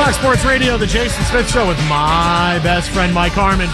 Fox Sports Radio, the Jason Smith Show with my best friend, Mike Harmon.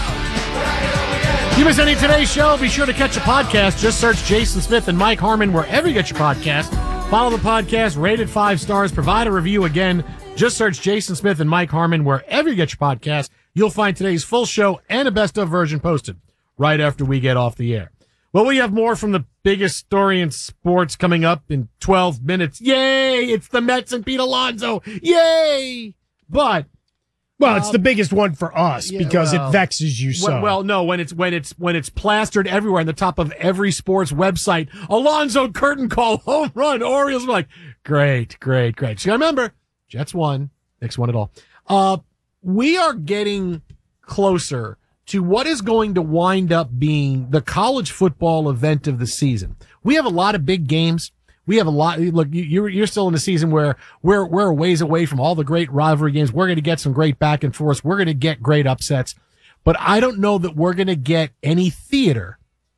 If you miss any of today's show, be sure to catch a podcast. Just search Jason Smith and Mike Harmon wherever you get your podcast. Follow the podcast, rate it 5 stars, provide a review. Again, just search Jason Smith and Mike Harmon wherever you get your podcast. You'll find today's full show and a best-of version posted right after we get off the air. Well, we have more from the biggest story in sports coming up in 12 minutes. Yay! It's the Mets and Pete Alonso. Yay! But it's the biggest one for us because it vexes you so. Well, no, when it's plastered everywhere on the top of every sports website, Alonso curtain call, home run, Orioles. We're like, great. So remember, Jets won, Knicks won it all. We are getting closer to what is going to wind up being the college football event of the season. We have a lot of big games. We have a lot. Look, you're still in the season where we're a ways away from all the great rivalry games. We're going to get some great back and forth. We're going to get great upsets, but I don't know that we're going to get any theater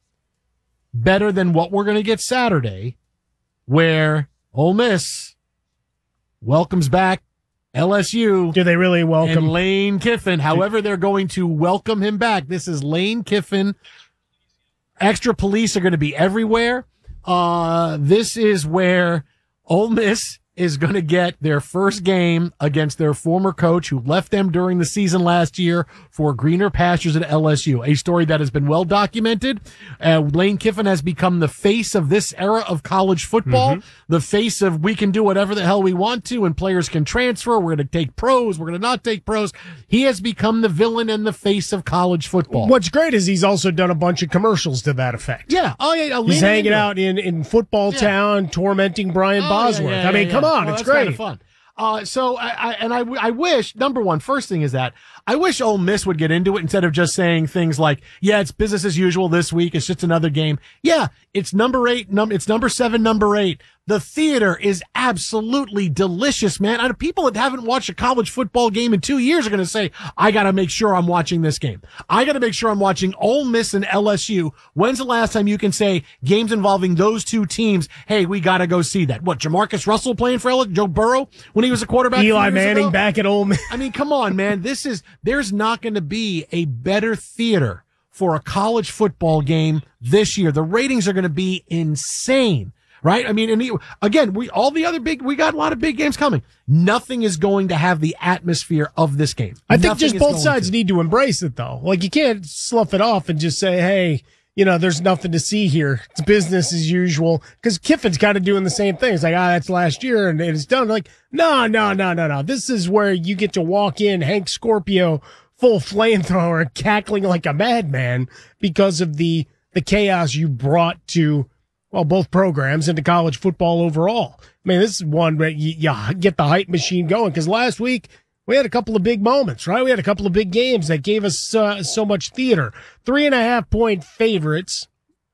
better than what we're going to get Saturday, where Ole Miss welcomes back LSU. Do they really welcome? And Lane Kiffin. However, they're going to welcome him back. This is Lane Kiffin. Extra police are going to be everywhere. This is where Ole Miss is going to get their first game against their former coach who left them during the season last year for greener pastures at LSU. A story that has been well documented. Lane Kiffin has become the face of this era of college football, the face of we can do whatever the hell we want to and players can transfer. We're going to take pros. We're going to not take pros. He has become the villain and the face of college football. What's great is he's also done a bunch of commercials to that effect. Yeah. Oh, yeah. He's hanging out in football town, tormenting Brian Bosworth. I mean, come on. It's great. Kind of fun. So I wish, number one, first thing is that I wish Ole Miss would get into it instead of just saying things like, yeah, it's business as usual this week. It's just another game. Yeah, it's number 8. It's number 7, number 8. The theater is absolutely delicious, man. People that haven't watched a college football game in 2 years are going to say, I got to make sure I'm watching this game. I got to make sure I'm watching Ole Miss and LSU. When's the last time you can say games involving those two teams? Hey, we got to go see that. What, Jamarcus Russell playing for LSU? Joe Burrow when he was a quarterback? Eli Manning back at Ole Miss. I mean, come on, man. There's not going to be a better theater for a college football game this year. The ratings are going to be insane. Right? I mean, and again, we got a lot of big games coming. Nothing is going to have the atmosphere of this game. I think just both sides need to embrace it, though. Like, you can't slough it off and just say, hey, there's nothing to see here. It's business as usual. Because Kiffin's kind of doing the same thing. It's like, that's last year and it's done. Like, no. This is where you get to walk in, Hank Scorpio, full flamethrower, cackling like a madman because of the chaos you brought to both programs into college football overall. I mean, this is one where you get the hype machine going because last week we had a couple of big moments, right? We had a couple of big games that gave us so much theater. 3.5-point favorites,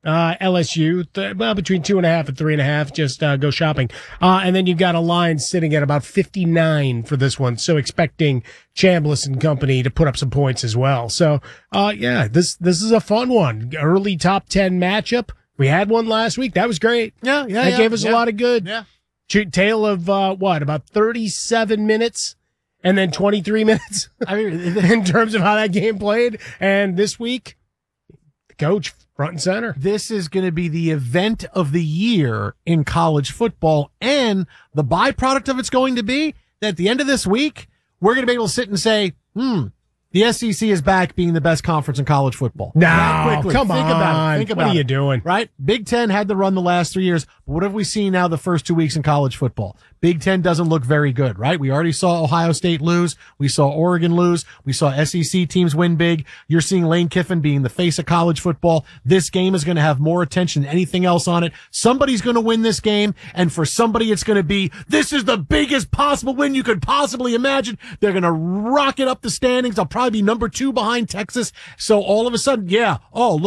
LSU, between 2.5 and 3.5. Just go shopping. And then you've got a line sitting at about 59 for this one. So expecting Chambliss and company to put up some points as well. So, this is a fun one. Early top 10 matchup. We had one last week. That was great. That gave us a lot of good. Yeah. Tale of, about 37 minutes and then 23 minutes in terms of how that game played. And this week, the coach front and center. This is going to be the event of the year in college football. And the byproduct of it's going to be that at the end of this week, we're going to be able to sit and say, the SEC is back being the best conference in college football. No, come on. Think about it. What are you doing? Right? Big Ten had the run the last 3 years. But what have we seen now the first 2 weeks in college football? Big Ten doesn't look very good, right? We already saw Ohio State lose. We saw Oregon lose. We saw SEC teams win big. You're seeing Lane Kiffin being the face of college football. This game is going to have more attention than anything else on it. Somebody's going to win this game. And for somebody, it's going to be, this is the biggest possible win you could possibly imagine. They're going to rocket up the standings. They'll probably be number 2 behind Texas. So all of a sudden, look